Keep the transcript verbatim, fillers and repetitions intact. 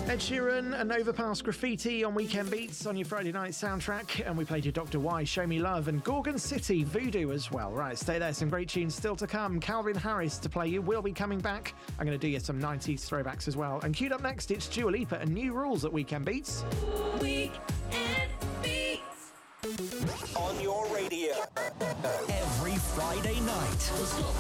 Ed Sheeran and Overpass Graffiti on Weekend Beats on your Friday night soundtrack, and we played you Doctor Y, Show Me Love, and Gorgon City, Voodoo as well. Right, stay there, some great tunes still to come. Calvin Harris to play you, will be coming back. I'm going to do you some nineties throwbacks as well. And queued up next, it's Dua Lipa and New Rules at Weekend Beats. Weekend Beats on your radio every Friday night.